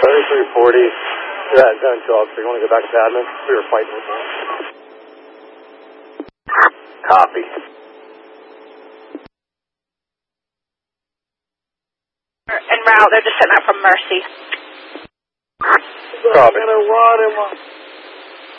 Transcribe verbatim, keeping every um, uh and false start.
thirty-three forty. Yeah, zone two officer. You want to go back to admin? We were fighting with them. Copy. En route, they're just setting out from Mercy. Copy.